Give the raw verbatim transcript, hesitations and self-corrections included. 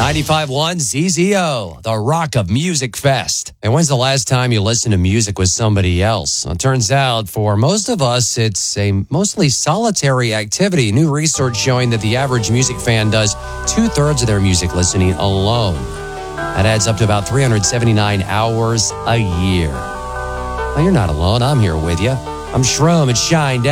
ninety-five point one Z Z O, the Rock of Music Fest. And when's the last time you listened to music with somebody else? Well, it turns out for most of us, it's a mostly solitary activity. New research showing that the average music fan does two-thirds of their music listening alone. That adds up to about three hundred seventy-nine hours a year. Well, you're not alone. I'm here with you. I'm Shrum at Shine Down.